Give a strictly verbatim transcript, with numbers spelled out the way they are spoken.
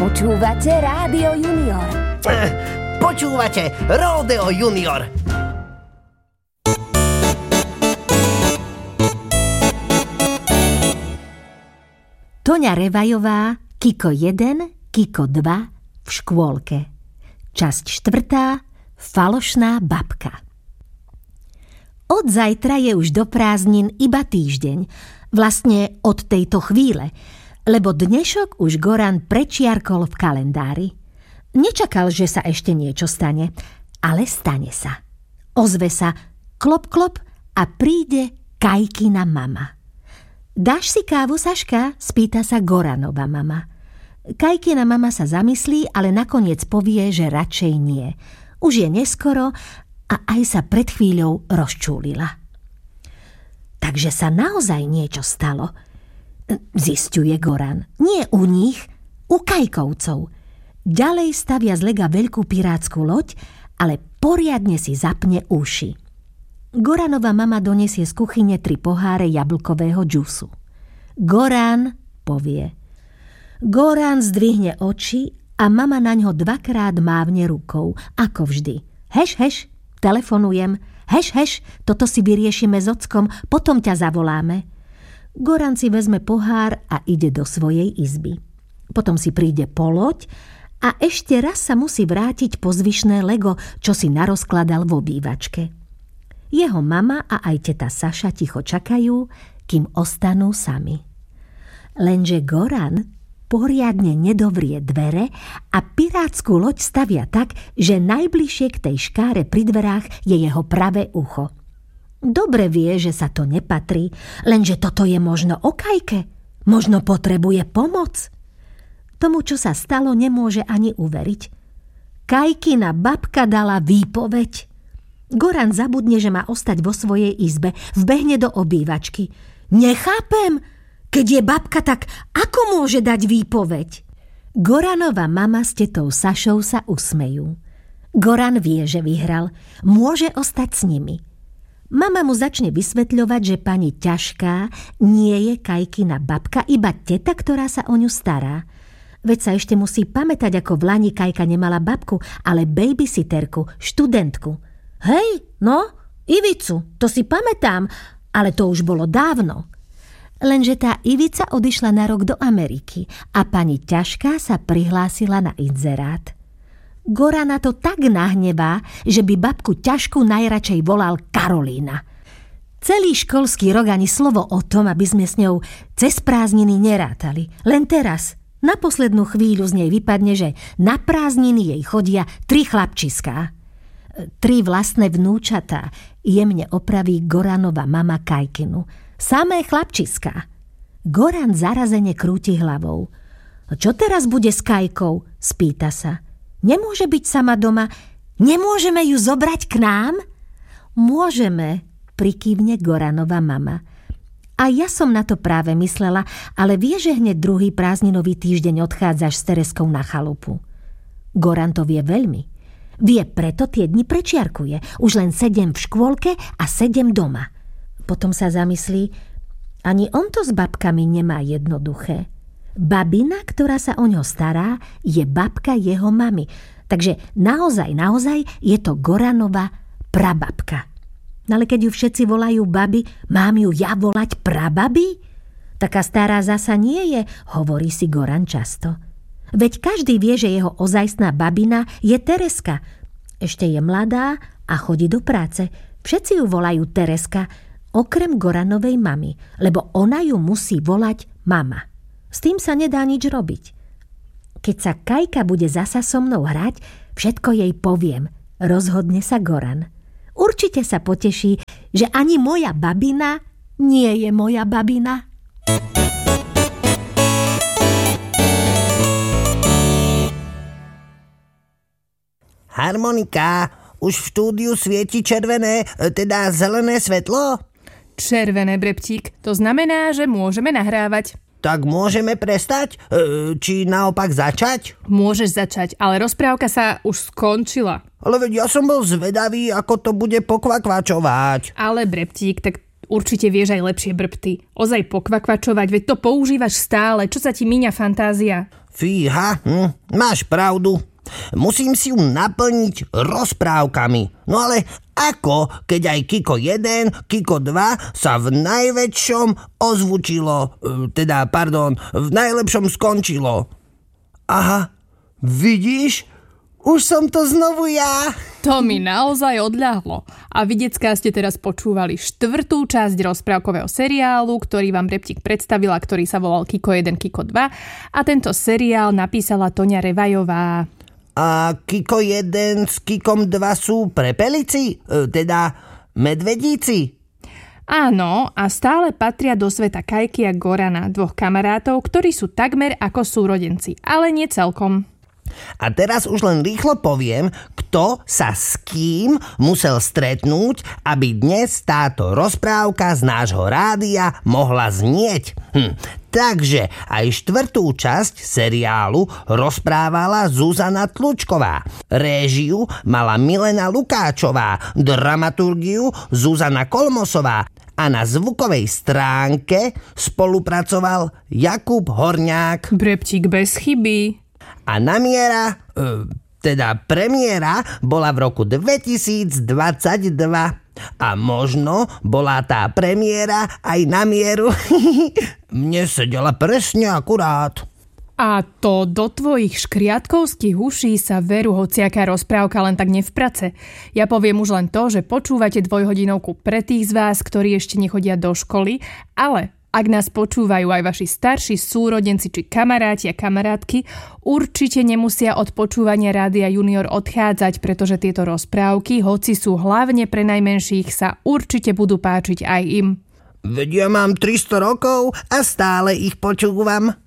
Počúvate Rádio Junior. Počúvate Ródeo Junior. Toňa Revajová, Kiko jeden, Kiko dva v škôlke. Časť štvrtá, Falošná babka. Od zajtra je už do prázdnin iba týždeň. Vlastne od tejto chvíle, lebo dnešok už Goran prečiarkol v kalendári. Nečakal, že sa ešte niečo stane, ale stane sa. Ozve sa klop klop a príde Kajkina mama. Dáš si kávu, Saška? Spýta sa Goranova mama. Kajkina mama sa zamyslí, ale nakoniec povie, že radšej nie. Už je neskoro a aj sa pred chvíľou rozčúlila. Takže sa naozaj niečo stalo. Zisťuje Goran. Nie u nich, u Kajkovcov. Ďalej stavia z lega veľkú pirátsku loď, ale poriadne si zapne uši. Goranova mama donesie z kuchyne tri poháre jablkového džusu. Goran, povie. Goran zdvihne oči a mama naňho dvakrát mávne rukou, ako vždy. Heš, heš, telefonujem. Heš, heš, toto si vyriešime s ockom, potom ťa zavoláme. Goran si vezme pohár a ide do svojej izby. Potom si príde po loď a ešte raz sa musí vrátiť po zvyšné lego, čo si narozkladal v obývačke. Jeho mama a aj teta Saša ticho čakajú, kým ostanú sami. Lenže Goran poriadne nedovrie dvere a pirátsku loď stavia tak, že najbližšie k tej škáre pri dverách je jeho pravé ucho. Dobre vie, že sa to nepatrí, lenže toto je možno o Kajke. Možno potrebuje pomoc. Tomu, čo sa stalo, nemôže ani uveriť. Kajkina babka dala výpoveď. Goran zabudne, že má ostať vo svojej izbe, vbehne do obývačky. Nechápem, keď je babka, tak ako môže dať výpoveď? Goranova mama s tetou Sašou sa usmejú. Goran vie, že vyhral. Môže ostať s nimi. Mama mu začne vysvetľovať, že pani Ťažká nie je Kajkina babka, iba teta, ktorá sa o ňu stará. Veď sa ešte musí pamätať, ako v lani Kajka nemala babku, ale babysitterku, študentku. Hej, no, Ivicu, to si pamätám, ale to už bolo dávno. Lenže tá Ivica odišla na rok do Ameriky a pani Ťažká sa prihlásila na inzerát. Gorana to tak nahnevá, že by babku Ťažkú najradšej volal Karolína. Celý školský rok ani slovo o tom, aby sme s ňou cez prázdniny nerátali. Len teraz, na poslednú chvíľu z nej vypadne, že na prázdniny jej chodia tri chlapčiská. Tri vlastné vnúčatá, jemne opraví Goranova mama Kajkinu. Samé chlapčiská. Goran zarazene krúti hlavou. Čo teraz bude s Kajkou? Spýta sa. Nemôže byť sama doma? Nemôžeme ju zobrať k nám? Môžeme, prikývne Goranova mama. A ja som na to práve myslela, ale vie, že hneď druhý prázdninový týždeň odchádzaš s Tereskou na chalupu. Goran to vie veľmi. Vie, preto tie dni prečiarkuje. Už len sedem v škôlke a sedem doma. Potom sa zamyslí, ani on to s babkami nemá jednoduché. Babina, ktorá sa o ňo stará, je babka jeho mamy. Takže naozaj, naozaj je to Goranova prababka. Ale keď ju všetci volajú babi, mám ju ja volať prababi? Taká stará zasa nie je, hovorí si Goran často. Veď každý vie, že jeho ozajstná babina je Tereska. Ešte je mladá a chodí do práce. Všetci ju volajú Tereska, okrem Goranovej mamy, lebo ona ju musí volať mama. S tým sa nedá nič robiť. Keď sa Kajka bude zasa so mnou hrať, všetko jej poviem, rozhodne sa Goran. Určite sa poteší, že ani moja babina nie je moja babina. Harmonika, už v štúdiu svieti červené, teda zelené svetlo? Červené, Breptík, to znamená, že môžeme nahrávať. Tak môžeme prestať? E, či naopak začať? Môžeš začať, ale rozprávka sa už skončila. Ale veď ja som bol zvedavý, ako to bude pokvakvačovať. Ale Breptík, tak určite vieš aj lepšie brbty. Ozaj pokvakvačovať, veď to používaš stále. Čo sa ti míňa fantázia? Fíha, hm, máš pravdu. Musím si ju naplniť rozprávkami. No ale ako, keď aj Kiko jeden, Kiko dva sa v najväčšom ozvučilo, teda, pardon, v najlepšom skončilo? Aha, vidíš? Už som to znovu ja. To mi naozaj odľahlo. A vy, decká, ste teraz počúvali štvrtú časť rozprávkového seriálu, ktorý vám Breptík predstavila, ktorý sa volal Kiko jeden, Kiko dva. A tento seriál napísala Toňa Revajová. A Kiko jeden s Kikom dva sú prepelici? Teda medvedíci? Áno, a stále patria do sveta Kajky a Gorana, dvoch kamarátov, ktorí sú takmer ako súrodenci, ale nie celkom. A teraz už len rýchlo poviem, kto sa s kým musel stretnúť, aby dnes táto rozprávka z nášho rádia mohla znieť. Hm. Takže aj štvrtú časť seriálu rozprávala Zuzana Tlučková. Réžiu mala Milena Lukáčová, dramaturgiu Zuzana Kolmosová a na zvukovej stránke spolupracoval Jakub Horňák. Breptík bez chyby. A namiera, e, teda premiéra bola v roku dvetisícdvadsaťdva a možno bola tá premiéra aj na mieru. Mne sedela presne akurát. A to do tvojich škriatkovských uší sa veru hociaká rozprávka len tak nevprace. Ja poviem už len to, že počúvate dvojhodinovku pre tých z vás, ktorí ešte nechodia do školy, ale ak nás počúvajú aj vaši starší súrodenci či kamaráti a kamarátky, určite nemusia od počúvania Rádia Junior odchádzať, pretože tieto rozprávky, hoci sú hlavne pre najmenších, sa určite budú páčiť aj im. Veď ja mám tristo rokov a stále ich počúvam.